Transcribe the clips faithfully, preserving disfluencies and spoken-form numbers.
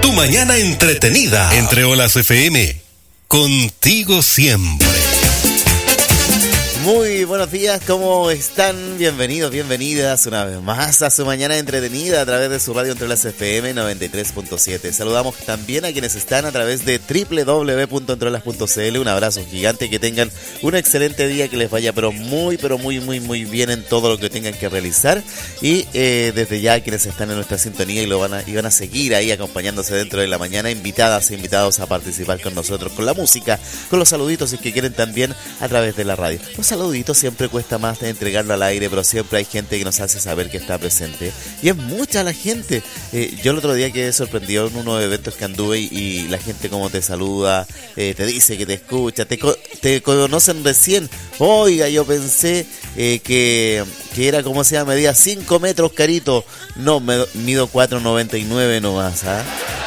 Tu mañana entretenida. Entre Olas F M. Contigo siempre. Muy buenos días, ¿cómo están? Bienvenidos, bienvenidas una vez más a su mañana entretenida a través de su radio Entre Olas F M noventa y tres punto siete. Saludamos también a quienes están a través de doble u doble u doble u punto entre olas punto c l. Un abrazo gigante, que tengan un excelente día, que les vaya pero muy, pero muy, muy, muy bien en todo lo que tengan que realizar. Y eh, desde ya quienes están en nuestra sintonía y, lo van a, y van a seguir ahí acompañándose dentro de la mañana, invitadas e invitados a participar con nosotros, con la música, con los saluditos, si es que quieren también a través de la radio. Los saluditos siempre cuesta más de entregarlo al aire, pero siempre hay gente que nos hace saber que está presente. Y es mucha la gente. Eh, yo el otro día quedé sorprendido en unos eventos que anduve y, y la gente como te saluda, eh, te dice que te escucha, te, te conocen recién. Oiga, yo pensé eh, que, que era, como se llama, medía cinco metros, carito. No, me, mido cuatro noventa y nueve nomás, ¿ah?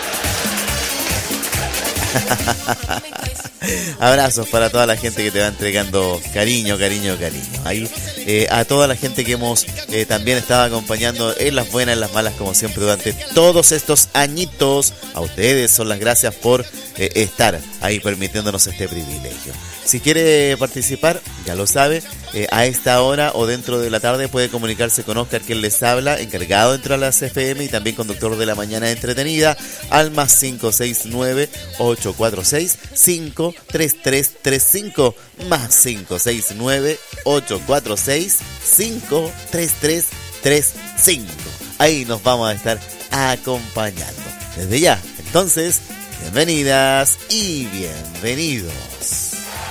Abrazos para toda la gente que te va entregando cariño, cariño, cariño. Ahí eh, a toda la gente que hemos eh, también estado acompañando en las buenas, en las malas, como siempre, durante todos estos añitos. A ustedes son las gracias por eh, estar ahí permitiéndonos este privilegio. Si quiere participar, ya lo sabe, eh, a esta hora o dentro de la tarde puede comunicarse con Oscar, quien les habla, encargado dentro de las F M y también conductor de la mañana entretenida, al más cinco seis nueve, ocho cuatro seis, cinco tres tres tres cinco, más cinco seis nueve, ocho cuatro seis, cinco tres tres tres cinco. Ahí nos vamos a estar acompañando. Desde ya, entonces, bienvenidas y bienvenidos.